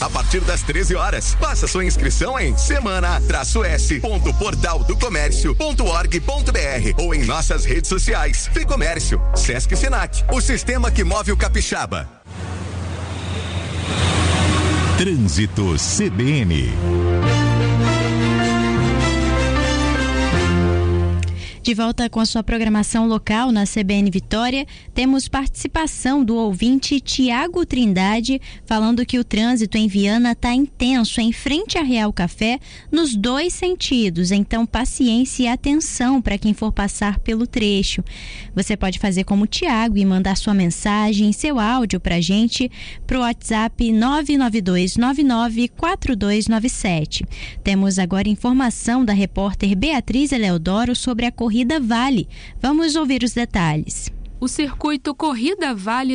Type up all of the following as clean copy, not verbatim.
a partir das 13 horas. Faça sua inscrição em semana-s.portaldocomércio.org.br ou em nossas redes sociais. Ficomércio, Sesc Senac, o sistema que move o capixaba. Trânsito CBN. De volta com a sua programação local na CBN Vitória, temos participação do ouvinte Tiago Trindade, falando que o trânsito em Viana está intenso em frente a Real Café, nos 2 sentidos, então paciência e atenção para quem for passar pelo trecho. Você pode fazer como o Tiago e mandar sua mensagem, seu áudio para a gente, para o WhatsApp 992994297. Temos agora informação da repórter Beatriz Eleodoro sobre a Corrida Vale. Vamos ouvir os detalhes. O circuito Corrida Vale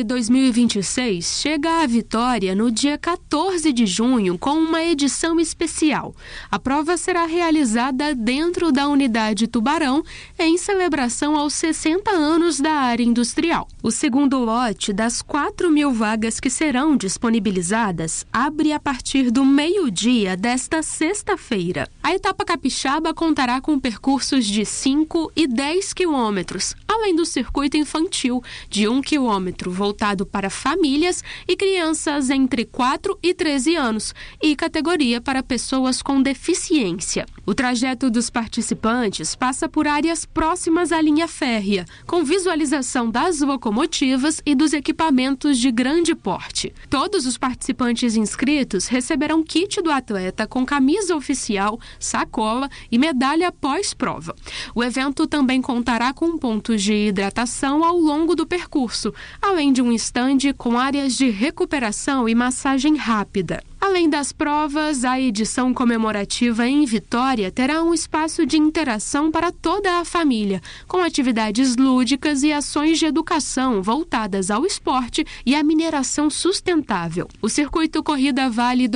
2026 chega à Vitória no dia 14 de junho com uma edição especial. A prova será realizada dentro da unidade Tubarão em celebração aos 60 anos da área industrial. O segundo lote das 4.000 vagas que serão disponibilizadas abre a partir do meio-dia desta sexta-feira. A etapa capixaba contará com percursos de 5 e 10 quilômetros, além do circuito infantil de 1 quilômetro voltado para famílias e crianças entre 4 e 13 anos e categoria para pessoas com deficiência. O trajeto dos participantes passa por áreas próximas à linha férrea, com visualização das locomotivas e dos equipamentos de grande porte. Todos os participantes inscritos receberão kit do atleta com camisa oficial, sacola e medalha pós-prova. O evento também contará com pontos de hidratação ao longo do percurso, além de um estande com áreas de recuperação e massagem rápida. Além das provas, a edição comemorativa em Vitória terá um espaço de interação para toda a família, com atividades lúdicas e ações de educação voltadas ao esporte e à mineração sustentável. O Circuito Corrida Vale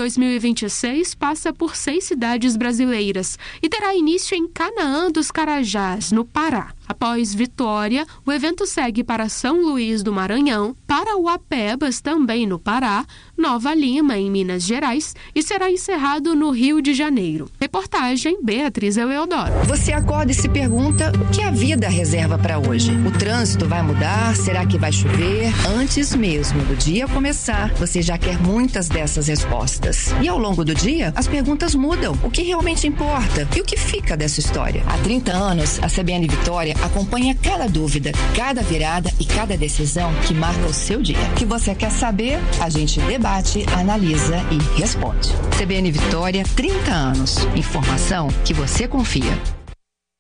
2026 passa por 6 cidades brasileiras e terá início em Canaã dos Carajás, no Pará. Após Vitória, o evento segue para São Luís do Maranhão, Parauapebas, também no Pará, Nova Lima, em Minas Gerais, e será encerrado no Rio de Janeiro. Reportagem Beatriz Eleodoro. Você acorda e se pergunta o que a vida reserva para hoje. O trânsito vai mudar? Será que vai chover? Antes mesmo do dia começar, você já quer muitas dessas respostas. E ao longo do dia, as perguntas mudam. O que realmente importa? E o que fica dessa história? Há 30 anos, a CBN Vitória acompanha cada dúvida, cada virada e cada decisão que marca o seu dia. O que você quer saber? A gente debate, analisa e responde. CBN Vitória, 30 anos. Informação que você confia.